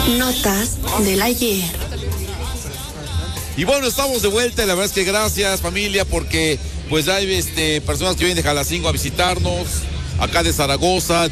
Notas del ayer. Y bueno, estamos de vuelta y la verdad es que gracias, familia, porque pues hay personas que vienen de Jalacingo a visitarnos, acá de Zaragoza.